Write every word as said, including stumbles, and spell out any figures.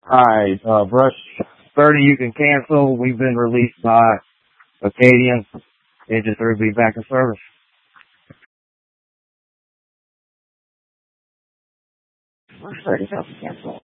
Alright, uh, brush thirty you can cancel. We've been released by Acadian. Engine three will be back in service. Brush thirty, cancel.